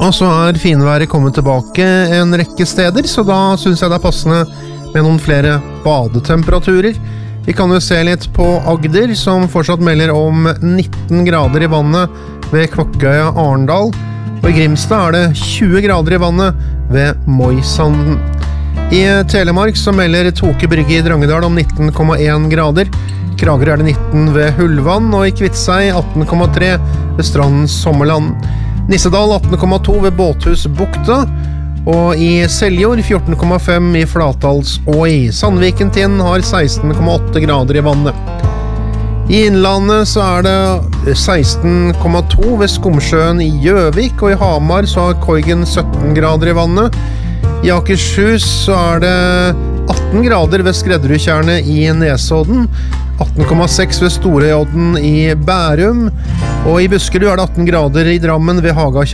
så finværet kommet tilbake en rekke steder, så da synes jeg det passende med noen flere badetemperaturer. Vi kan jo se litt på Agder, som fortsatt melder om 19 grader i vannet ved Kvakkøya Arendal, og i Grimstad det 20 grader i vannet ved Moisanden. I Telemark så melder Toke Brygge i Drangedal om 19,1 grader, Kragerø det 19 ved Hullvann, og i Kvitsøy 18,3 ved Strandens Sommerland. Nissedal 18,2 ved Båthusbukta, og i Seljord 14,5 i Flatdalsåi. Sandviken Tind har 16,8 grader i vannet. I Innlandet så det 16,2 ved Skomsjøen i Gjøvik, og i Hamar så har Koigen 17 grader i vannet. I Akershus så det 18 grader ved Skredderudtjernet i Nesodden, 18,6 ved Storøyodden i Bærum, og i Buskerud det 18 grader i Drammen ved Haga